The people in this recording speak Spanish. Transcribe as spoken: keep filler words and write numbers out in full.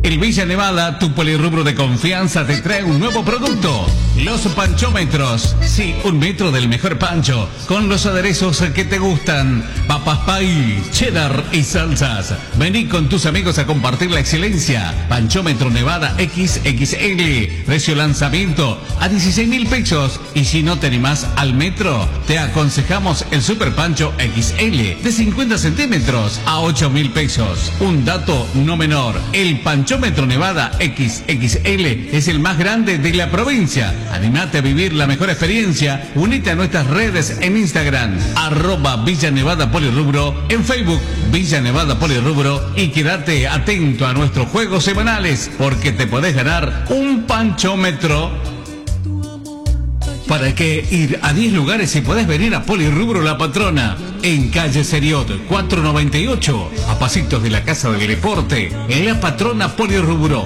El Villa Nevada, tu polirrubro de confianza, te trae un nuevo producto. Los panchómetros. Sí, un metro del mejor pancho. Con los aderezos que te gustan. Papas pay, cheddar y salsas. Vení con tus amigos a compartir la excelencia. Panchómetro Nevada equis equis ele. Precio lanzamiento a dieciséis mil pesos. Y si no te animás al metro, te aconsejamos el Super Pancho equis ele de cincuenta centímetros a ocho mil pesos. Un dato no menor. El pancho Panchómetro Nevada equis equis ele es el más grande de la provincia. Animate a vivir la mejor experiencia. Unite a nuestras redes en Instagram, arroba Villa Nevada Polirrubro, en Facebook, Villa Nevada Polirrubro, y quédate atento a nuestros juegos semanales, porque te podés ganar un panchómetro. ¿Para qué ir a diez lugares si podés venir a Polirrubro La Patrona? En calle Seriot cuatrocientos noventa y ocho, a pasitos de la Casa del Deporte, en La Patrona Polirrubro.